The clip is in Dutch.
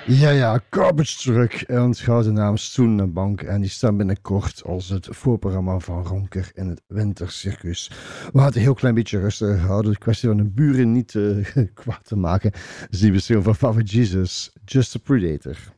Ja, Garbage Truck en onthoud de naam Stoen en Bank. En die staan binnenkort als het voorprogramma van Ronker in het Wintercircus. We gaan het een heel klein beetje rustig houden. De kwestie van de buren niet kwaad te maken. Dus die besteden van Papa Jesus, Just a Predator.